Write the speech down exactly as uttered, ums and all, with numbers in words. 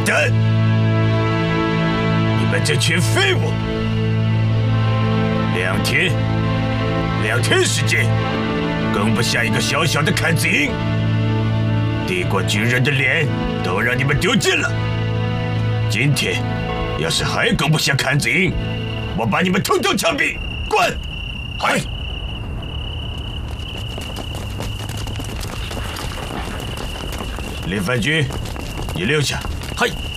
蛋！你们这群废物！两天，两天时间，更不下一个小小的坎子营。帝国军人的脸都让你们丢尽了。今天，要是还更不下坎子营，我把你们统统枪毙！滚！嗨！林番军，你留下。 嗨。